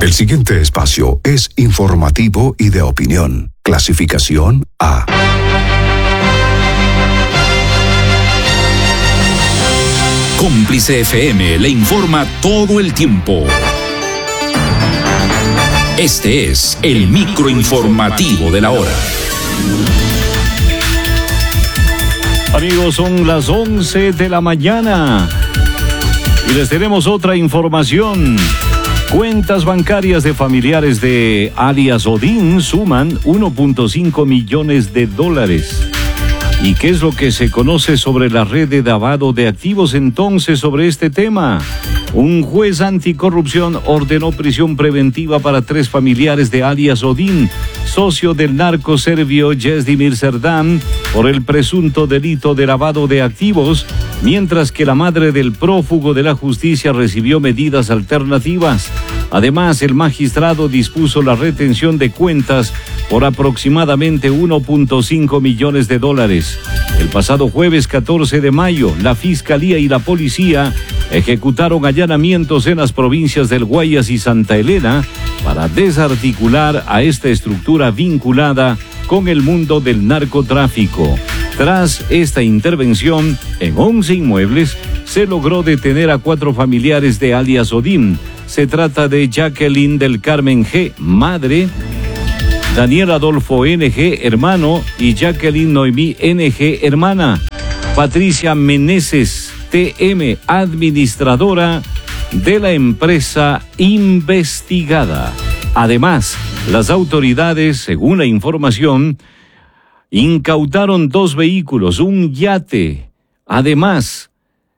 El siguiente espacio es informativo y de opinión. Clasificación A. Cómplice FM le informa todo el tiempo. Este es el microinformativo de la hora. Amigos, son las 11 de la mañana y les tenemos otra información. Cuentas bancarias de familiares de alias Odín suman 1.5 millones de dólares. ¿Y qué es lo que se conoce sobre la red de lavado de activos entonces sobre este tema? Un juez anticorrupción ordenó prisión preventiva para 3 familiares de alias Odín, socio del narco serbio Jezdimir Serdán, por el presunto delito de lavado de activos, mientras que la madre del prófugo de la justicia recibió medidas alternativas. Además, el magistrado dispuso la retención de cuentas por aproximadamente 1.5 millones de dólares. El pasado jueves 14 de mayo, la Fiscalía y la Policía ejecutaron allanamientos en las provincias del Guayas y Santa Elena para desarticular a esta estructura vinculada con el mundo del narcotráfico. Tras esta intervención, en 11 inmuebles, se logró detener a 4 familiares de alias Odín. Se trata de Jacqueline del Carmen G., madre, Daniel Adolfo N.G., hermano, y Jacqueline Noemí N.G., hermana. Patricia Meneses, T.M., administradora de la empresa investigada. Además, las autoridades, según la información, incautaron 2 vehículos, un yate. Además,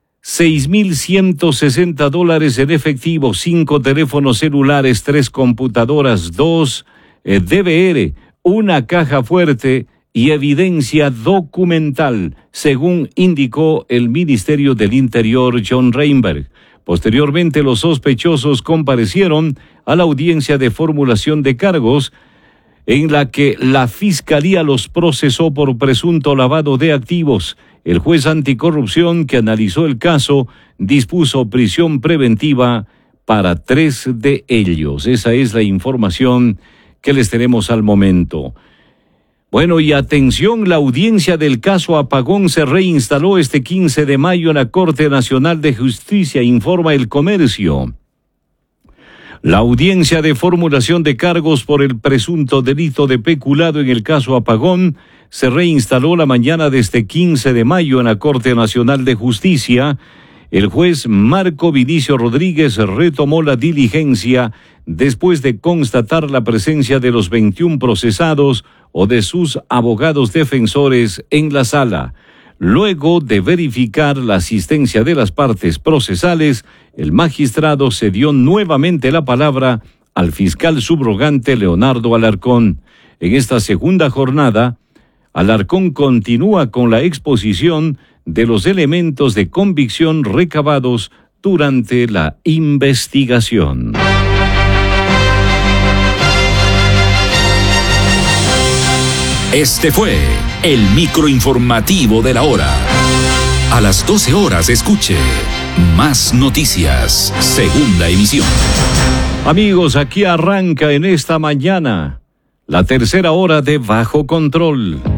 $6,160 en efectivo, 5 teléfonos celulares, 3 computadoras, 2 DVR, una caja fuerte y evidencia documental, según indicó el Ministerio del Interior John Reinberg. Posteriormente, los sospechosos comparecieron a la audiencia de formulación de cargos, en la que la Fiscalía los procesó por presunto lavado de activos. El juez anticorrupción que analizó el caso dispuso prisión preventiva para 3 de ellos. Esa es la información que les tenemos al momento. Bueno, y atención, la audiencia del caso Apagón se reinstaló este 15 de mayo en la Corte Nacional de Justicia, informa El Comercio. La audiencia de formulación de cargos por el presunto delito de peculado en el caso Apagón se reinstaló la mañana de este 15 de mayo en la Corte Nacional de Justicia. El juez Marco Vinicio Rodríguez retomó la diligencia después de constatar la presencia de los 21 procesados o de sus abogados defensores en la sala. Luego de verificar la asistencia de las partes procesales, el magistrado cedió nuevamente la palabra al fiscal subrogante Leonardo Alarcón. En esta segunda jornada, Alarcón continúa con la exposición de los elementos de convicción recabados durante la investigación. Este fue el microinformativo de la hora. A las 12 horas escuche Más Noticias, segunda emisión. Amigos, aquí arranca en esta mañana la tercera hora de Bajo Control.